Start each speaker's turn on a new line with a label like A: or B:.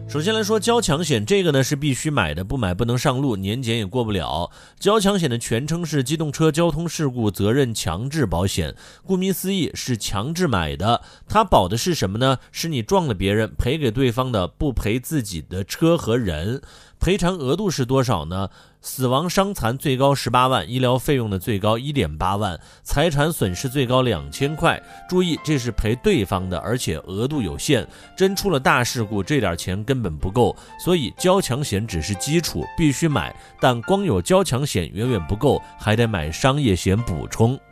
A: 首先来说交强险，这个呢是必须买的，不买不能上路，年检也过不了。交强险的全称是机动车交通事故责任强制保险，顾名思义是强制买的。它保的是什么呢？是你撞了别人，赔给对方的，不赔自己的车和人。赔偿额度是多少呢？死亡伤残最高18万，医疗费用的最高1.8万，财产损失最高2000块。注意，这是赔对方的，而且额度有限，真出了大事故，这点钱根本不够。所以交强险只是基础，必须买，但光有交强险远远不够，还得买商业险补充。